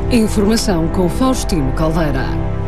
Informação com Faustino Caldeira.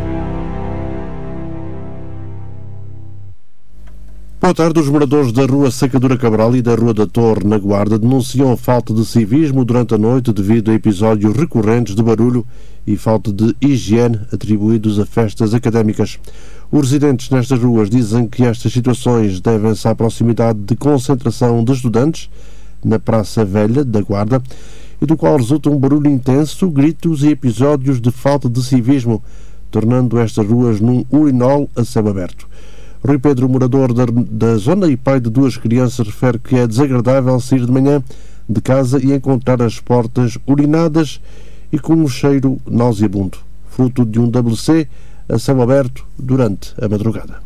Boa tarde. Os moradores da Rua Sacadura Cabral e da Rua da Torre, na Guarda, denunciam a falta de civismo durante a noite devido a episódios recorrentes de barulho e falta de higiene atribuídos a festas académicas. Os residentes nestas ruas dizem que estas situações devem-se à proximidade de concentração de estudantes na Praça Velha da Guarda e do qual resulta um barulho intenso, gritos e episódios de falta de civismo, tornando estas ruas num urinol a céu aberto. Rui Pedro, morador da zona e pai de duas crianças, refere que é desagradável sair de manhã de casa e encontrar as portas urinadas e com um cheiro nauseabundo, fruto de um WC a céu aberto durante a madrugada.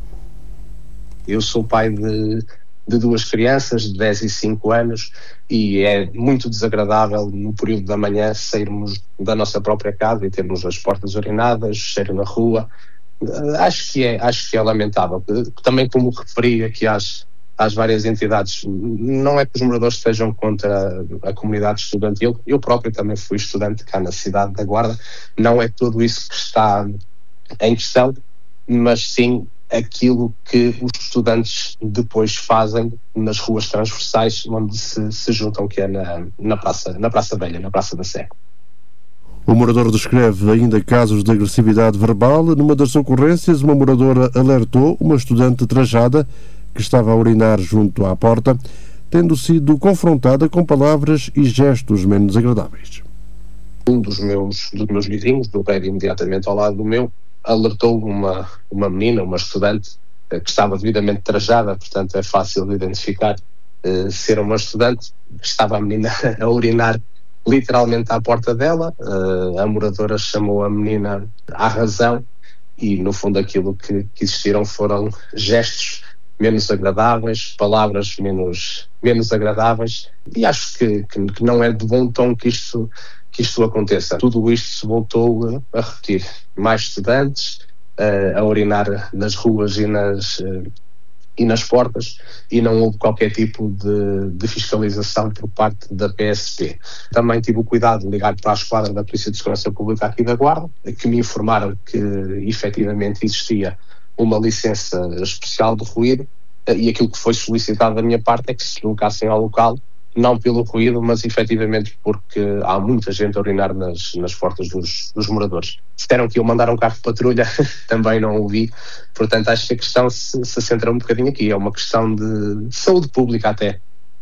Eu sou pai de duas crianças de 10 e 5 anos e é muito desagradável no período da manhã sairmos da nossa própria casa e termos as portas urinadas, cheiro na rua. Acho que é lamentável. Também, como referi aqui às várias entidades, não é que os moradores estejam contra a comunidade estudantil. Eu próprio também fui estudante cá na cidade da Guarda. Não é tudo isso que está em questão, mas sim aquilo que os estudantes depois fazem nas ruas transversais onde se juntam, que é na Praça Velha, na Praça da Sé. O morador descreve ainda casos de agressividade verbal. Numa das ocorrências, uma moradora alertou uma estudante trajada que estava a urinar junto à porta, tendo sido confrontada com palavras e gestos menos agradáveis. Um dos meus vizinhos, do prédio imediatamente ao lado do meu, alertou uma menina, uma estudante, que estava devidamente trajada, portanto é fácil de identificar ser uma estudante. Estava a menina a urinar literalmente à porta dela. A moradora chamou a menina à razão e, no fundo, aquilo que existiram foram gestos menos agradáveis, palavras menos agradáveis, e acho que não é de bom tom que isto aconteça. Tudo isto se voltou a repetir. Mais estudantes a urinar nas ruas e nas portas, e não houve qualquer tipo de fiscalização por parte da PSP. Também tive o cuidado de ligar para a esquadra da Polícia de Segurança Pública aqui da Guarda, que me informaram que efetivamente existia uma licença especial de ruído, e aquilo que foi solicitado da minha parte é que se deslocassem ao local, não pelo ruído, mas efetivamente porque há muita gente a urinar nas portas dos moradores. Disseram que iam mandar um carro de patrulha, também não ouvi. Portanto, acho que a questão se centra um bocadinho aqui. É uma questão de saúde pública até.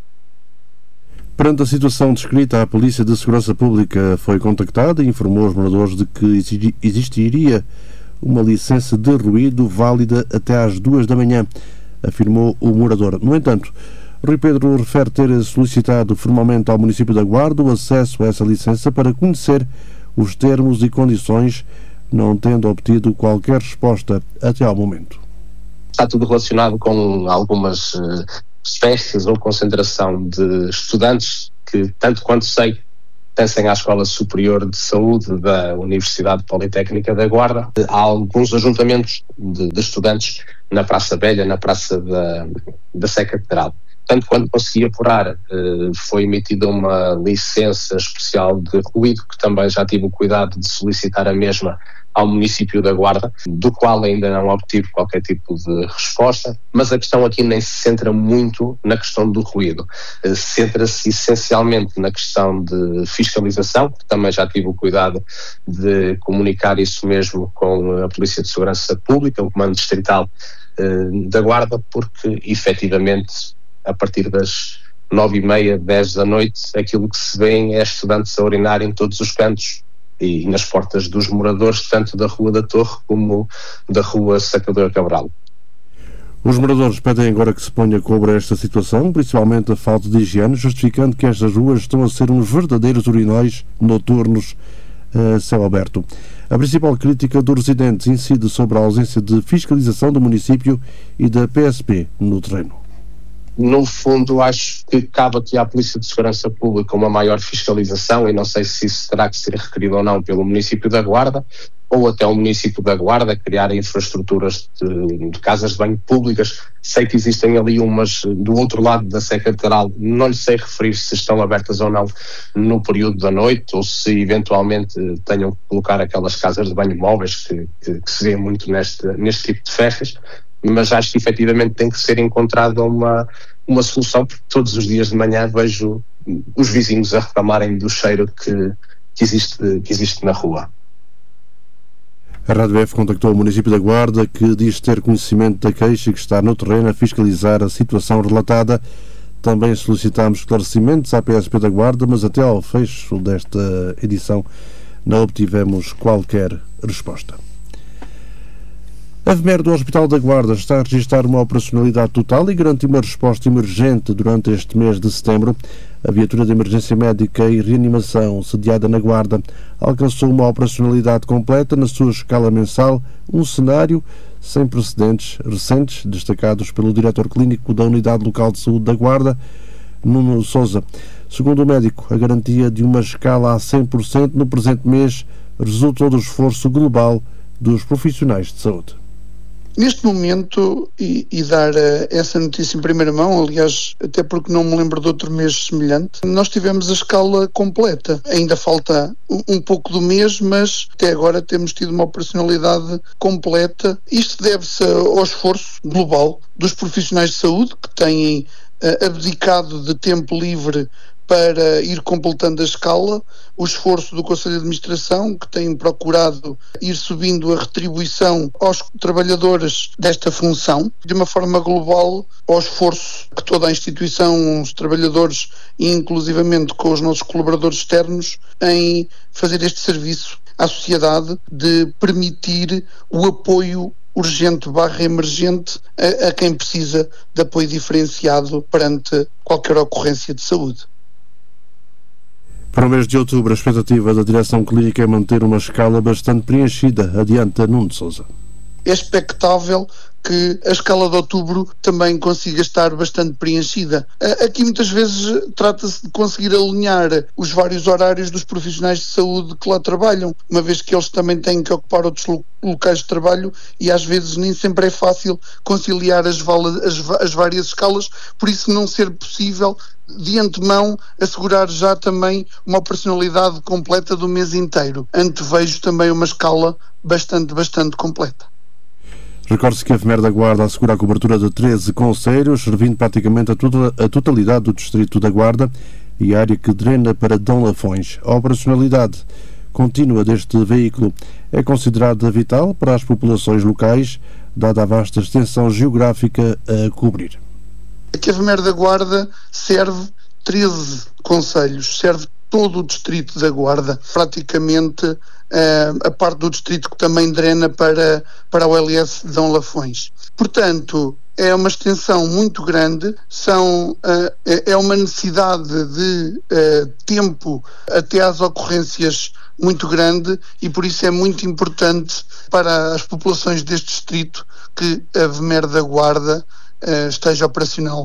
Perante a situação descrita, a Polícia de Segurança Pública foi contactada e informou os moradores de que existiria uma licença de ruído válida até às 2 da manhã, afirmou o morador. No entanto, Rui Pedro refere ter solicitado formalmente ao município da Guarda o acesso a essa licença para conhecer os termos e condições, não tendo obtido qualquer resposta até ao momento. Está tudo relacionado com algumas festas ou concentração de estudantes que, tanto quanto sei, pertencem à Escola Superior de Saúde da Universidade Politécnica da Guarda. Há alguns ajuntamentos de estudantes na Praça Velha, na Praça da Sé Catedral. Portanto, quando consegui apurar, foi emitida uma licença especial de ruído, que também já tive o cuidado de solicitar a mesma ao município da Guarda, do qual ainda não obtive qualquer tipo de resposta, mas a questão aqui nem se centra muito na questão do ruído. Centra-se essencialmente na questão de fiscalização, que também já tive o cuidado de comunicar isso mesmo com a Polícia de Segurança Pública, o Comando Distrital da Guarda, porque efetivamente a partir das 9h30, 10 da noite, aquilo que se vê é estudantes a urinar em todos os cantos e nas portas dos moradores, tanto da Rua da Torre como da Rua Sacadura Cabral. Os moradores pedem agora que se ponha cobro a esta situação, principalmente a falta de higiene, justificando que estas ruas estão a ser uns verdadeiros urinóis noturnos a céu aberto. A principal crítica dos residentes incide sobre a ausência de fiscalização do município e da PSP no terreno. No fundo, acho que cabe aqui à Polícia de Segurança Pública uma maior fiscalização, e não sei se isso terá que ser requerido ou não pelo município da Guarda, ou até o município da Guarda criar infraestruturas de casas de banho públicas. Sei que existem ali umas do outro lado da Sé Catedral, não lhe sei referir se estão abertas ou não no período da noite, ou se eventualmente tenham que colocar aquelas casas de banho móveis que se vê muito neste tipo de festas, mas acho que efetivamente tem que ser encontrada uma solução, porque todos os dias de manhã vejo os vizinhos a reclamarem do cheiro que existe na rua. A Rádio F contactou o município da Guarda, que diz ter conhecimento da queixa e que está no terreno a fiscalizar a situação relatada. Também solicitámos esclarecimentos à PSP da Guarda, mas até ao fecho desta edição não obtivemos qualquer resposta. A VMER do Hospital da Guarda está a registrar uma operacionalidade total e garantir uma resposta emergente durante este mês de setembro. A viatura de emergência médica e reanimação, sediada na Guarda, alcançou uma operacionalidade completa na sua escala mensal, um cenário sem precedentes recentes, destacados pelo diretor clínico da Unidade Local de Saúde da Guarda, Nuno Sousa. Segundo o médico, a garantia de uma escala a 100% no presente mês resultou do esforço global dos profissionais de saúde. Neste momento, e dar essa notícia em primeira mão, aliás, até porque não me lembro de outro mês semelhante, nós tivemos a escala completa. Ainda falta um pouco do mês, mas até agora temos tido uma operacionalidade completa. Isto deve-se ao esforço global dos profissionais de saúde, que têm abdicado de tempo livre para ir completando a escala, o esforço do Conselho de Administração, que tem procurado ir subindo a retribuição aos trabalhadores desta função, de uma forma global, ao esforço que toda a instituição, os trabalhadores, e inclusivamente com os nossos colaboradores externos, em fazer este serviço à sociedade, de permitir o apoio urgente / emergente a quem precisa de apoio diferenciado perante qualquer ocorrência de saúde. Para o mês de outubro, a expectativa da direção clínica é manter uma escala bastante preenchida, adianta Nuno Sousa. É expectável que a escala de outubro também consiga estar bastante preenchida. Aqui muitas vezes trata-se de conseguir alinhar os vários horários dos profissionais de saúde que lá trabalham, uma vez que eles também têm que ocupar outros locais de trabalho e às vezes nem sempre é fácil conciliar as várias escalas, por isso não ser possível de antemão assegurar já também uma operacionalidade completa do mês inteiro. Antevejo também uma escala bastante completa. Recorde-se que a VMER da Guarda assegura a cobertura de 13 concelhos, servindo praticamente a totalidade do distrito da Guarda e a área que drena para Dom Lafões. A operacionalidade contínua deste veículo é considerada vital para as populações locais, dada a vasta extensão geográfica a cobrir. Aqui a VMER da Guarda serve 13 concelhos, serve todo o distrito da Guarda, praticamente a parte do distrito que também drena para o LS de Dom Lafões. Portanto, é uma extensão muito grande, é uma necessidade de tempo até às ocorrências muito grande e por isso é muito importante para as populações deste distrito que a VMER da Guarda esteja operacional.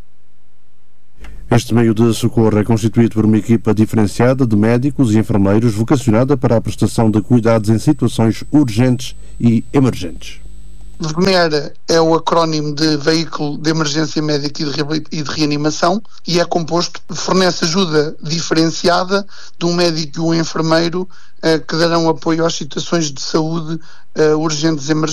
Este meio de socorro é constituído por uma equipa diferenciada de médicos e enfermeiros vocacionada para a prestação de cuidados em situações urgentes e emergentes. VMER é o acrónimo de Veículo de Emergência Médica e de Reanimação e é composto, fornece ajuda diferenciada de um médico e um enfermeiro que darão apoio às situações de saúde urgentes e emergentes.